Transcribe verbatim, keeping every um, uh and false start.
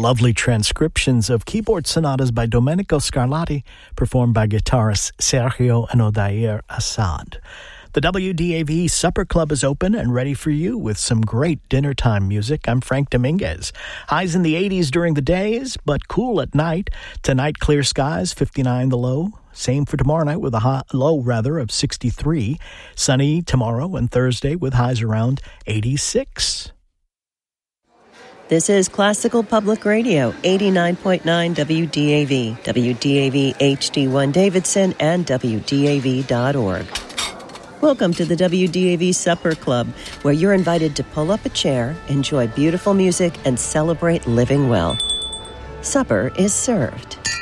lovely transcriptions of keyboard sonatas by Domenico Scarlatti, performed by guitarists Sergio and Odair Assad. The W D A V Supper Club is open and ready for you with some great dinner time music. I'm Frank Dominguez. Highs in the eighties during the days, but cool at night. Tonight, clear skies, fifty-nine the low. Same for tomorrow night with a high, low rather of sixty-three. Sunny tomorrow and Thursday with highs around eighty-six. This is Classical Public Radio, eighty-nine point nine W D A V, W D A V H D one Davidson, and W D A V dot org. Welcome to the W D A V Supper Club, where you're invited to pull up a chair, enjoy beautiful music, and celebrate living well. Supper is served.